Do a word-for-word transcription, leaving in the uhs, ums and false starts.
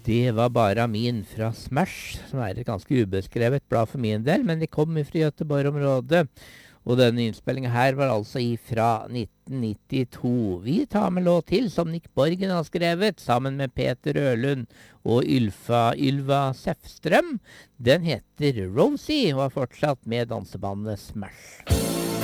Det var bare min fra Smash, som er et ganske ubeskrevet blad for min del, men de kom fra Göteborg-området. Og denne innspillingen her var altså fra nitten nittito. Vi tar med låt til som Nick Borgen har skrevet, sammen med Peter Ølund og Ylfa, Ylva Sefstrøm. Den heter Rosie, og er fortsatt med dansebandet Smash.